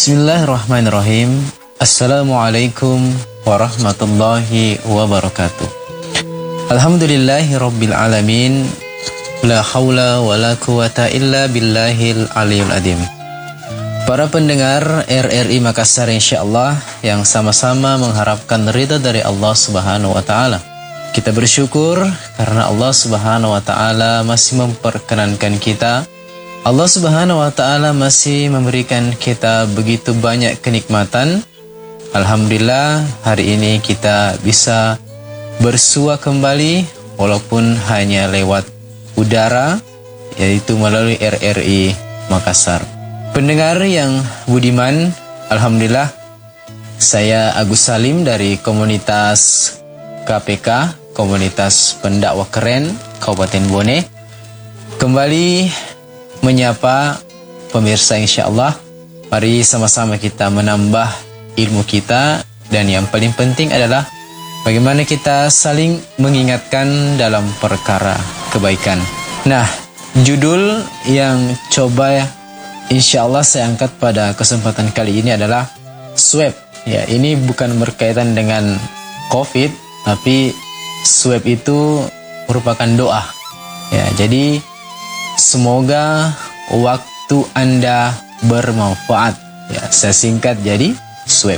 Bismillahirrahmanirrahim. Assalamualaikum warahmatullahi wabarakatuh. Alhamdulillahi rabbil alamin. La haula wa la quwata illa billahil aliyul adim. Para pendengar RRI Makassar, insyaallah yang sama-sama mengharapkan ridha dari Allah Subhanahu wa taala. Kita bersyukur karena Allah Subhanahu wa taala masih memperkenankan kita. Allah Subhanahu wa taala masih memberikan kita begitu banyak kenikmatan. Alhamdulillah, hari ini kita bisa bersua kembali walaupun hanya lewat udara, yaitu melalui RRI Makassar. Pendengar yang budiman, alhamdulillah, saya Agus Salim dari komunitas KPK, Komunitas Pendakwah Keren Kabupaten Bone, kembali menyapa pemirsa. insyaallah. Mari sama-sama kita menambah ilmu kita, dan yang paling penting adalah bagaimana kita saling mengingatkan dalam perkara kebaikan. Nah, judul yang coba insyaallah saya angkat pada kesempatan kali ini adalah swab. Ya, ini bukan berkaitan dengan COVID, tapi swab itu merupakan doa. Ya, jadi semoga waktu Anda bermanfaat. Ya, saya singkat jadi swab.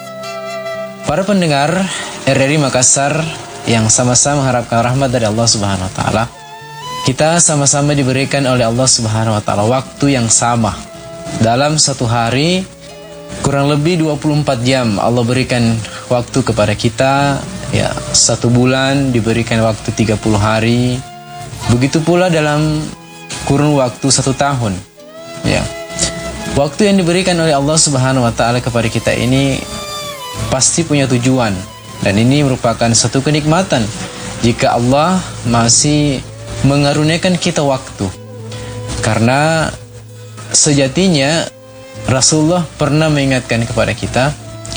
Para pendengar RRI Makassar yang sama-sama mengharapkan rahmat dari Allah Subhanahu wa taala, kita sama-sama diberikan oleh Allah Subhanahu wa taala waktu yang sama. Dalam satu hari kurang lebih 24 jam Allah berikan waktu kepada kita. Ya, satu bulan diberikan waktu 30 hari. Begitu pula dalam kurun waktu 1 tahun. Ya. Waktu yang diberikan oleh Allah Subhanahu wa taala kepada kita ini pasti punya tujuan, dan ini merupakan satu kenikmatan jika Allah masih mengaruniakan kita waktu. Karena sejatinya Rasulullah pernah mengingatkan kepada kita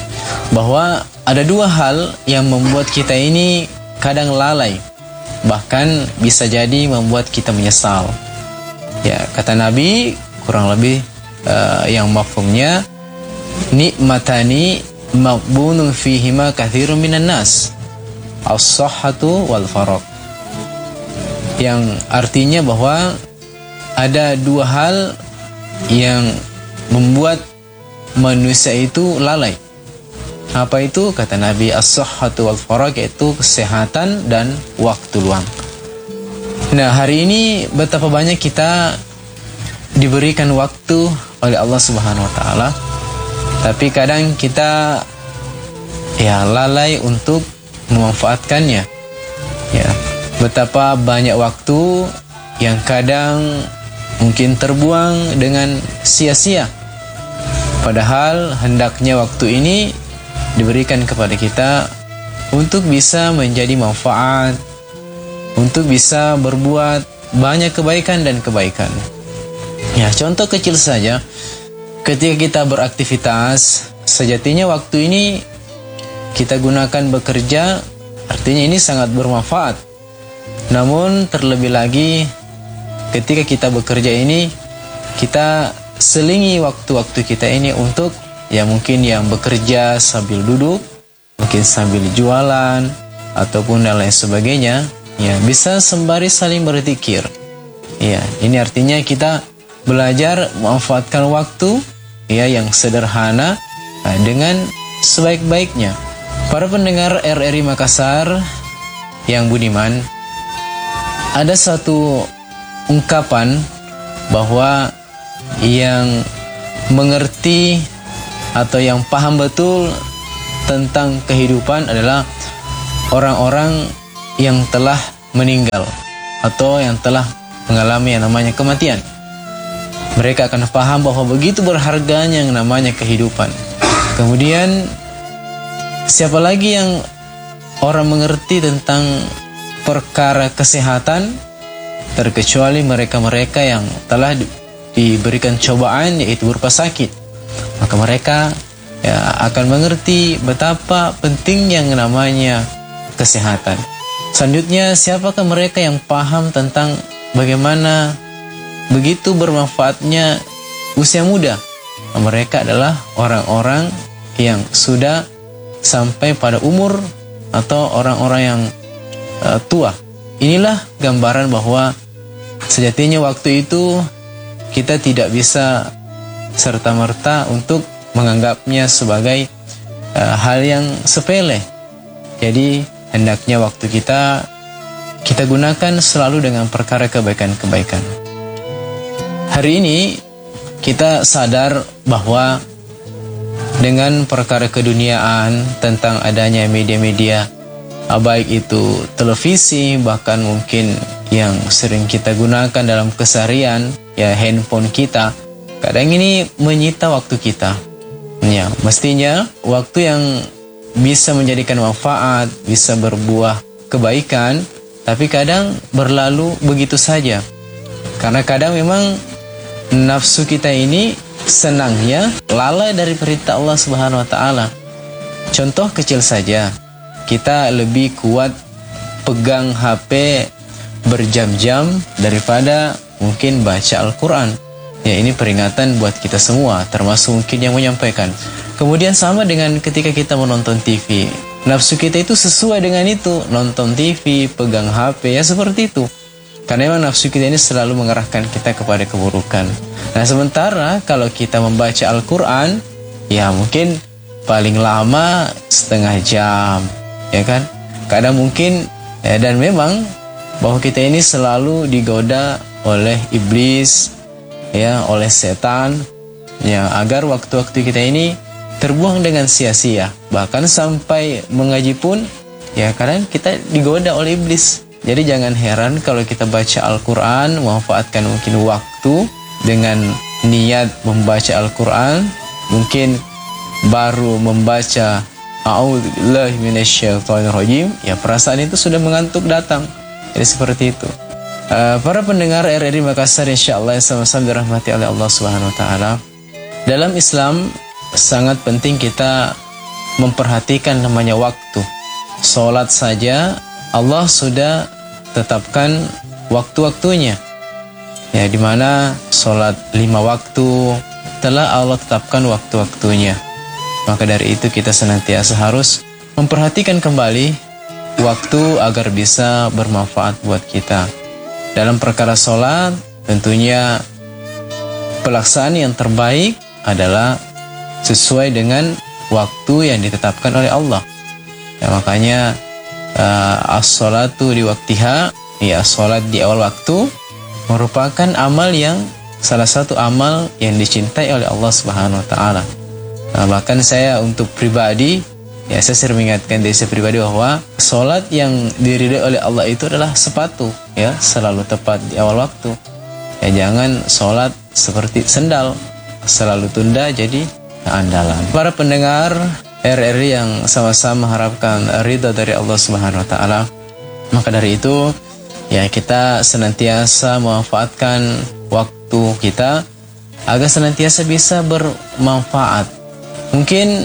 bahwa ada 2 hal yang membuat kita ini kadang lalai, bahkan bisa jadi membuat kita menyesal. Ya, kata Nabi kurang lebih yang mafhumnya, nikmatani maqbunun fihima katsirun minan nas, as-sahhatu wal faragh. Yang artinya bahwa ada 2 hal yang membuat manusia itu lalai. Apa itu? Kata Nabi, as-sahhatu wal faragh, yaitu kesehatan dan waktu luang. Nah, hari ini betapa banyak kita diberikan waktu oleh Allah Subhanahu wa taala, tapi kadang kita lalai untuk memanfaatkannya. Ya, betapa banyak waktu yang kadang mungkin terbuang dengan sia-sia. Padahal hendaknya waktu ini diberikan kepada kita untuk bisa menjadi manfaat, untuk bisa berbuat banyak kebaikan dan kebaikan. Ya, contoh kecil saja, ketika kita beraktivitas, sejatinya waktu ini kita gunakan bekerja, artinya ini sangat bermanfaat. Namun terlebih lagi ketika kita bekerja ini, kita selingi waktu-waktu kita ini untuk mungkin yang bekerja sambil duduk, mungkin sambil jualan ataupun dan lain sebagainya. Ya, bisa sembari saling berzikir. Ya, ini artinya kita belajar memanfaatkan waktu yang sederhana dengan sebaik-baiknya. Para pendengar RRI Makassar yang budiman, ada satu ungkapan bahwa yang mengerti atau yang paham betul tentang kehidupan adalah orang-orang yang telah meninggal atau yang telah mengalami yang namanya kematian. Mereka akan paham bahwa begitu berharganya yang namanya kehidupan. Kemudian siapa lagi yang orang mengerti tentang perkara kesehatan terkecuali mereka-mereka yang telah diberikan cobaan, yaitu berupa sakit. Maka mereka akan mengerti betapa pentingnya yang namanya kesehatan. Selanjutnya, siapakah mereka yang paham tentang bagaimana begitu bermanfaatnya usia muda? mereka adalah orang-orang yang sudah sampai pada umur atau orang-orang yang tua. Inilah gambaran bahwa sejatinya waktu itu kita tidak bisa serta-merta untuk menganggapnya sebagai hal yang sepele. Jadi hendaknya waktu kita gunakan selalu dengan perkara kebaikan-kebaikan. Hari ini kita sadar bahwa dengan perkara keduniaan tentang adanya media-media, baik itu televisi, bahkan mungkin yang sering kita gunakan dalam keseharian, ya handphone kita, kadang ini menyita waktu kita. Ya, mestinya waktu yang bisa menjadikan manfaat, bisa berbuah kebaikan, tapi kadang berlalu begitu saja. Karena kadang memang nafsu kita ini senangnya lalai dari perintah Allah Subhanahu wa taala. Contoh kecil saja, kita lebih kuat pegang HP berjam-jam daripada mungkin baca Al-Quran. Ya, ini peringatan buat kita semua, termasuk mungkin yang menyampaikan. Kemudian sama dengan ketika kita menonton TV, nafsu kita itu sesuai dengan itu, nonton TV, pegang HP, ya seperti itu. Karena memang nafsu kita ini selalu mengarahkan kita kepada keburukan. Nah, sementara kalau kita membaca Al-Quran, ya mungkin paling lama setengah jam, ya kan? Kadang mungkin, dan memang bahwa kita ini selalu digoda oleh iblis, ya, oleh setan, ya, agar waktu-waktu kita ini terbuang dengan sia-sia. Bahkan sampai mengaji pun, ya kadang kita digoda oleh iblis. Jadi jangan heran kalau kita baca Al-Quran, memanfaatkan mungkin waktu dengan niat membaca Al-Quran, mungkin baru membaca A'udzubillahi minasyaitonirrajim, ya perasaan itu sudah mengantuk datang. Jadi seperti itu. Para pendengar RRI Makassar, insyaallah yang sama-sama dirahmati oleh Allah Subhanahu wa taala. Dalam Islam sangat penting kita memperhatikan namanya waktu. Salat saja Allah sudah tetapkan waktu-waktunya. Ya, di mana salat 5 waktu telah Allah tetapkan waktu-waktunya. Maka dari itu kita senantiasa harus memperhatikan kembali waktu agar bisa bermanfaat buat kita. Dalam perkara sholat, tentunya pelaksanaan yang terbaik adalah sesuai dengan waktu yang ditetapkan oleh Allah. Ya, makanya as-sholatu di waktiha, ya sholat di awal waktu, merupakan amal yang salah satu amal yang dicintai oleh Allah Subhanahu wa taala. Nah, bahkan saya untuk pribadi, ya saya sering mengingatkan diri saya pribadi bahwa sholat yang diridai oleh Allah itu adalah sepatu, ya selalu tepat di awal waktu. Ya jangan sholat seperti sendal, selalu tunda jadi andalan. Para pendengar RRI yang sama-sama mengharapkan ridha dari Allah Subhanahu wa taala, maka dari itu ya kita senantiasa memanfaatkan waktu kita agar senantiasa bisa bermanfaat. Mungkin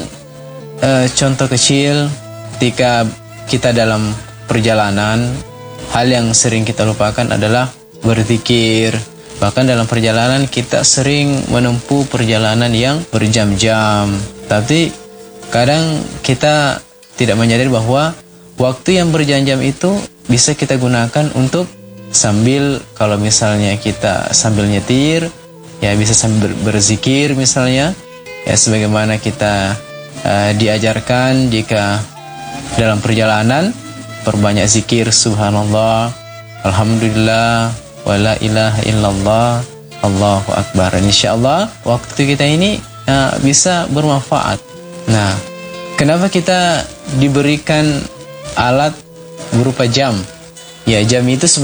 contoh kecil, ketika kita dalam perjalanan, hal yang sering kita lupakan adalah berzikir. Bahkan dalam perjalanan kita sering menempuh perjalanan yang berjam-jam, tapi kadang kita tidak menyadari bahwa waktu yang berjam-jam itu bisa kita gunakan untuk sambil, kalau misalnya kita sambil nyetir, ya bisa sambil berzikir misalnya, ya sebagaimana kita diajarkan jika dalam perjalanan perbanyak zikir subhanallah, alhamdulillah, wala ilaha illallah, Allahu akbar. Insyaallah waktu kita ini bisa bermanfaat. Nah, kenapa kita diberikan alat berupa jam? Ya, jam itu